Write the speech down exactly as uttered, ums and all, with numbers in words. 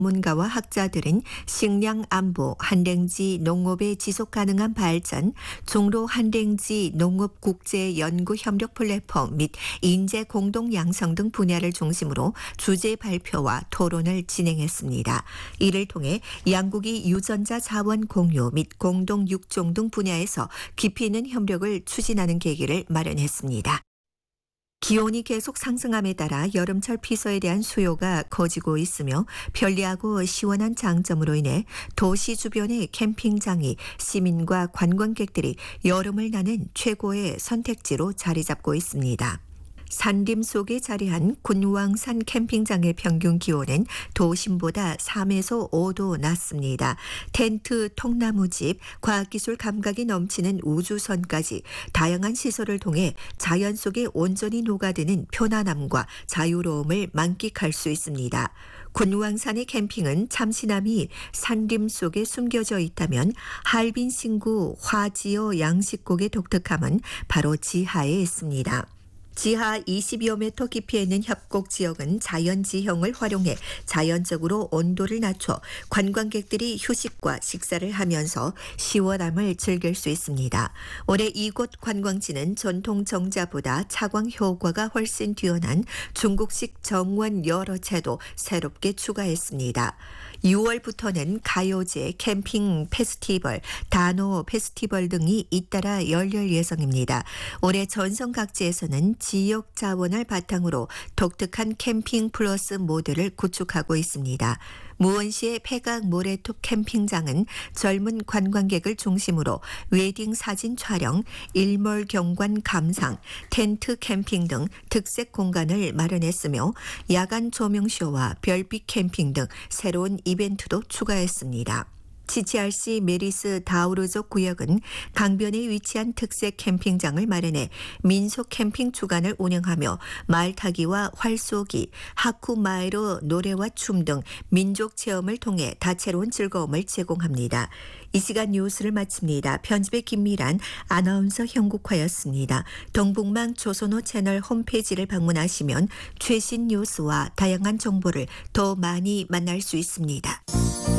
전문가와 학자들은 식량 안보, 한랭지 농업의 지속 가능한 발전, 종로 한랭지 농업 국제 연구 협력 플랫폼 및 인재 공동 양성 등 분야를 중심으로 주제 발표와 토론을 진행했습니다. 이를 통해 양국이 유전자 자원 공유 및 공동 육종 등 분야에서 깊이 있는 협력을 추진하는 계기를 마련했습니다. 기온이 계속 상승함에 따라 여름철 피서에 대한 수요가 커지고 있으며 편리하고 시원한 장점으로 인해 도시 주변의 캠핑장이 시민과 관광객들이 여름을 나는 최고의 선택지로 자리 잡고 있습니다. 산림 속에 자리한 군왕산 캠핑장의 평균 기온은 도심보다 삼에서 오 도 낮습니다. 텐트, 통나무집, 과학기술 감각이 넘치는 우주선까지 다양한 시설을 통해 자연 속에 온전히 녹아드는 편안함과 자유로움을 만끽할 수 있습니다. 군왕산의 캠핑은 참신함이 산림 속에 숨겨져 있다면 할빈 신구 화지어 양식곡의 독특함은 바로 지하에 있습니다. 지하 이십여 미터 깊이에 있는 협곡 지역은 자연지형을 활용해 자연적으로 온도를 낮춰 관광객들이 휴식과 식사를 하면서 시원함을 즐길 수 있습니다. 올해 이곳 관광지는 전통 정자보다 차광 효과가 훨씬 뛰어난 중국식 정원 여러 채도 새롭게 추가했습니다. 유월부터는 가요제, 캠핑 페스티벌, 단오 페스티벌 등이 잇따라 열릴 예정입니다. 올해 전성 각지에서는 지역 자원을 바탕으로 독특한 캠핑 플러스 모델을 구축하고 있습니다. 무원시의 폐각 모래톱 캠핑장은 젊은 관광객을 중심으로 웨딩 사진 촬영, 일몰 경관 감상, 텐트 캠핑 등 특색 공간을 마련했으며 야간 조명쇼와 별빛 캠핑 등 새로운 이벤트도 추가했습니다. 지치알씨 메리스 다우르족 구역은 강변에 위치한 특색 캠핑장을 마련해 민속 캠핑 주간을 운영하며 말타기와 활쏘기, 하쿠마에로 노래와 춤 등 민족 체험을 통해 다채로운 즐거움을 제공합니다. 이 시간 뉴스를 마칩니다. 편집의 김미란, 아나운서 형국화였습니다. 동북망 조선호 채널 홈페이지를 방문하시면 최신 뉴스와 다양한 정보를 더 많이 만날 수 있습니다.